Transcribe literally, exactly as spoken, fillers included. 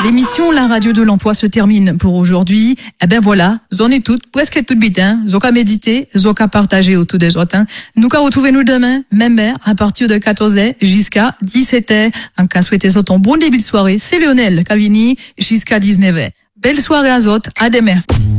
L'émission La Radio de l'Emploi se termine pour aujourd'hui. Eh ben voilà, j'en ai toutes, presque toutes bitin. J'en ai médité, j'en ai partagé autour des autres. Nous allons retrouver nous demain, même heure, à partir de quatorze heures jusqu'à dix-sept heures. En cas souhaité sur ton bon début de soirée, c'est Lionel Calvini jusqu'à dix-neuf heures. Belle soirée à autres, à demain.